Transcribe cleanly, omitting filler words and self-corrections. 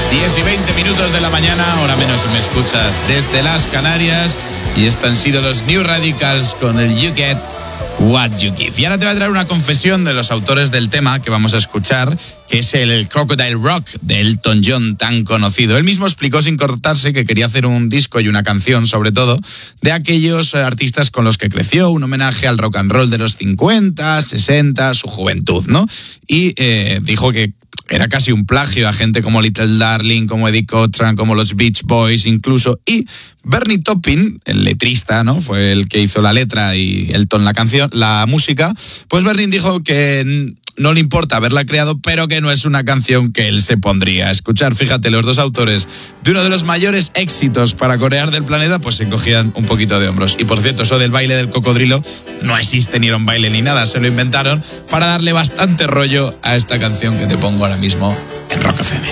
10:20 de la mañana, hora menos si me escuchas desde las Canarias. Y esto han sido los New Radicals con el You Get What You Give. Y ahora te voy a traer una confesión de los autores del tema que vamos a escuchar, que es el Crocodile Rock de Elton John, tan conocido. Él mismo explicó sin cortarse que quería hacer un disco y una canción, sobre todo, de aquellos artistas con los que creció, un homenaje al rock and roll de los 50, 60, su juventud, ¿no? Y dijo que era casi un plagio a gente como Little Darling, como Eddie Cochran, como los Beach Boys incluso. Y Bernie Taupin, el letrista, ¿no? Fue el que hizo la letra y Elton la canción, la música. Pues Bernie dijo que no le importa haberla creado, pero que no es una canción que él se pondría a escuchar. Fíjate, los dos autores de uno de los mayores éxitos para corear del planeta, pues se encogían un poquito de hombros. Y por cierto, eso del baile del cocodrilo no existe, ni era un baile ni nada, se lo inventaron para darle bastante rollo a esta canción que te pongo ahora mismo en Rock FM.